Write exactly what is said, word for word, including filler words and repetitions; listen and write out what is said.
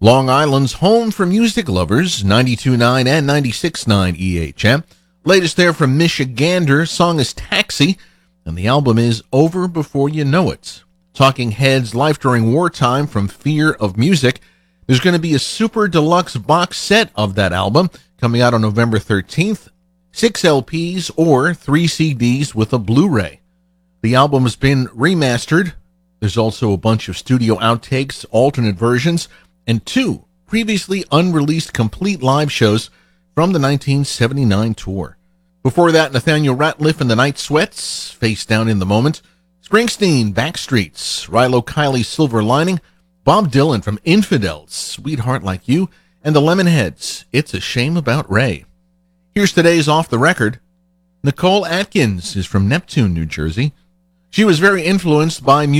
Long Island's home for music lovers, ninety-two point nine and ninety-six point nine E H M. Latest there from Michigander, song is Taxi, and the album is Over Before You Know It. Talking Heads, Life During Wartime from Fear of Music. There's going to be a super deluxe box set of that album coming out on November thirteenth. Six L Ps or three C Ds with a Blu-ray. The album has been remastered. There's also a bunch of studio outtakes, alternate versions, and two previously unreleased complete live shows from the nineteen seventy-nine tour. Before that, Nathaniel Rateliff and the Night Sweats, Face Down in the Moment. Springsteen, Backstreets, Rilo Kiley, Silver Lining. Bob Dylan from Infidels, Sweetheart Like You. And the Lemonheads, It's a Shame About Ray. Here's today's Off the Record. Nicole Atkins is from Neptune, New Jersey. She was very influenced by music.